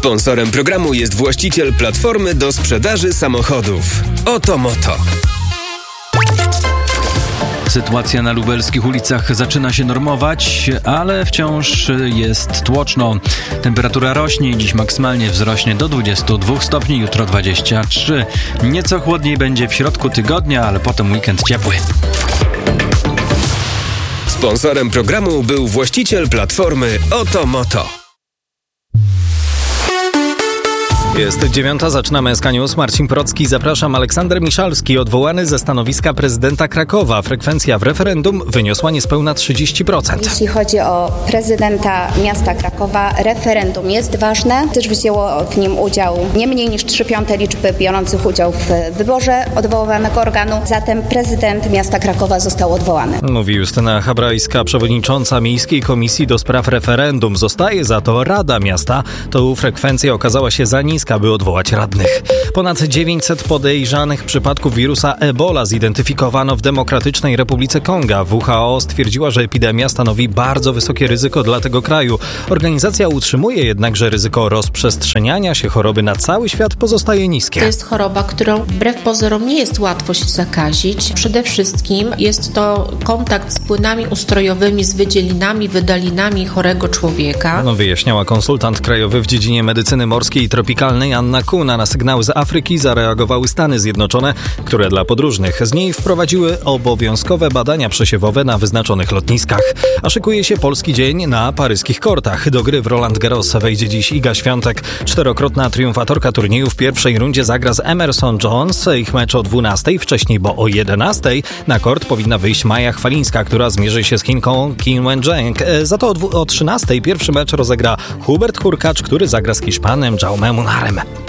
Sponsorem programu jest właściciel platformy do sprzedaży samochodów Otomoto. Sytuacja na lubelskich ulicach zaczyna się normować, ale wciąż jest tłoczno. Temperatura rośnie i dziś maksymalnie wzrośnie do 22 stopni, jutro 23. Nieco chłodniej będzie w środku tygodnia, ale potem weekend ciepły. Sponsorem programu był właściciel platformy Otomoto. Jest 9, zaczynamy SK News. Marcin Procki, zapraszam. Aleksander Miszalski, odwołany ze stanowiska prezydenta Krakowa. Frekwencja w referendum wyniosła niespełna 30%. Jeśli chodzi o prezydenta miasta Krakowa, referendum jest ważne, gdyż wzięło w nim udział nie mniej niż 3/5 liczby biorących udział w wyborze odwoływanego organu. Zatem prezydent miasta Krakowa został odwołany. Mówi Justyna Habrajska, przewodnicząca Miejskiej Komisji do Spraw Referendum. Zostaje za to Rada Miasta. To frekwencja okazała się za niska, by odwołać radnych. Ponad 900 podejrzanych przypadków wirusa Ebola zidentyfikowano w Demokratycznej Republice Konga. WHO stwierdziła, że epidemia stanowi bardzo wysokie ryzyko dla tego kraju. Organizacja utrzymuje jednak, że ryzyko rozprzestrzeniania się choroby na cały świat pozostaje niskie. To jest choroba, którą wbrew pozorom nie jest łatwo się zakazić. Przede wszystkim jest to kontakt z płynami ustrojowymi, z wydzielinami, wydalinami chorego człowieka. Wyjaśniała konsultant krajowy w dziedzinie medycyny morskiej i tropikalnej Anna Kuna. Na sygnały z Afryki zareagowały Stany Zjednoczone, które dla podróżnych z niej wprowadziły obowiązkowe badania przesiewowe na wyznaczonych lotniskach. A szykuje się polski dzień na paryskich kortach. Do gry w Roland Garros wejdzie dziś Iga Świątek. 4-krotna triumfatorka turnieju w pierwszej rundzie zagra z Emerson Jones. Ich mecz o 12:00, wcześniej, bo o 11:00 na kort powinna wyjść Maja Chwalińska, która zmierzy się z Chinką Qin Wenzheng. Za to o 13:00 pierwszy mecz rozegra Hubert Hurkacz, który zagra z Hiszpanem Jaume Munarem.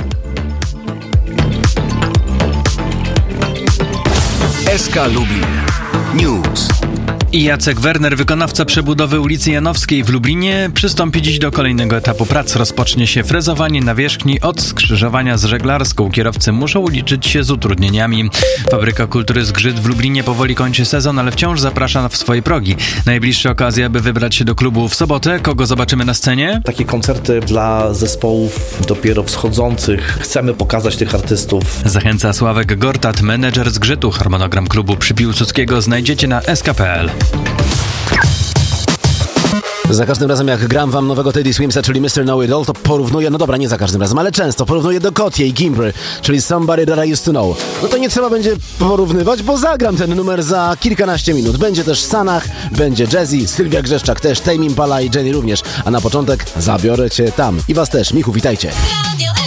SK Lublin News. I Jacek Werner, wykonawca przebudowy ulicy Janowskiej w Lublinie, przystąpi dziś do kolejnego etapu prac. Rozpocznie się frezowanie nawierzchni od skrzyżowania z Żeglarską. Kierowcy muszą liczyć się z utrudnieniami. Fabryka Kultury Zgrzyt w Lublinie powoli kończy sezon, ale wciąż zaprasza w swoje progi. Najbliższa okazja, by wybrać się do klubu w sobotę. Kogo zobaczymy na scenie? Takie koncerty dla zespołów dopiero wschodzących. Chcemy pokazać tych artystów. Zachęca Sławek Gortat, menedżer Zgrzytu. Harmonogram klubu przy Piłsudskiego znajdziecie na sk.pl. Za każdym razem jak gram wam nowego Teddy Swimsa, czyli Mr. Know It All, to porównuję, no dobra, nie za każdym razem, ale często porównuję do Kotie i Gimbry, czyli Somebody That I Used To Know. No to nie trzeba będzie porównywać, bo zagram ten numer za kilkanaście minut. Będzie też Sanach, będzie Jazzy, Sylwia Grzeszczak też, Tame Impala i Jenny również. A na początek zabiorę cię tam. I was też. Michu, witajcie.